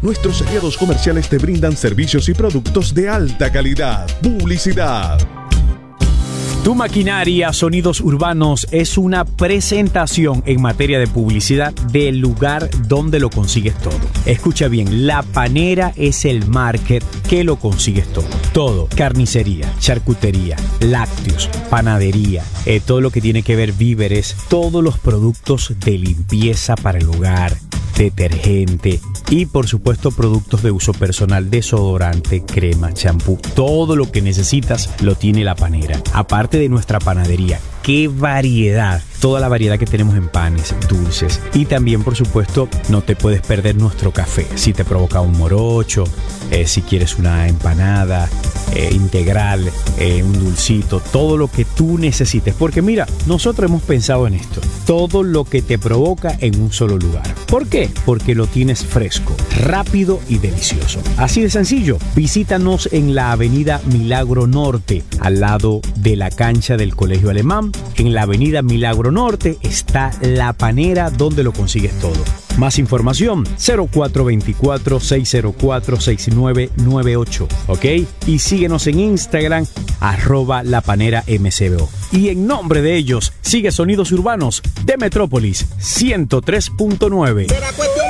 Nuestros aliados comerciales te brindan servicios y productos de alta calidad. Publicidad. Tu maquinaria Sonidos Urbanos es una presentación en materia de publicidad del lugar donde lo consigues todo. Escucha bien, La Panera es el market que lo consigues todo. Todo, carnicería, charcutería, lácteos, panadería, todo lo que tiene que ver víveres, todos los productos de limpieza para el hogar, detergente y por supuesto productos de uso personal, desodorante, crema, champú, todo lo que necesitas lo tiene La Panera. Aparte de nuestra panadería, qué variedad, toda la variedad que tenemos en panes, dulces y también por supuesto no te puedes perder nuestro café, si te provoca un morocho, si quieres una empanada integral, un dulcito, todo lo que tú necesites, porque mira, nosotros hemos pensado en esto, todo lo que te provoca en un solo lugar. ¿Por qué? Porque lo tienes fresco, rápido y delicioso. Así de sencillo, visítanos en la avenida Milagro Norte, al lado de la cancha del Colegio Alemán. En la avenida Milagro Norte está La Panera, donde lo consigues todo. Más información, 0424-604-6998, ¿ok? Y síguenos en Instagram, @lapaneramcbo. Y en nombre de ellos, sigue Sonidos Urbanos de Metrópolis 103.9.